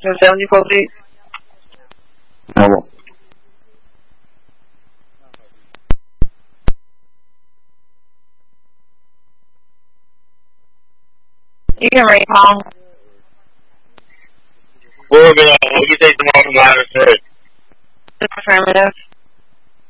74 feet. Normal. You can recall. We're going to, what do you say tomorrow from Ladder 3? Affirmative.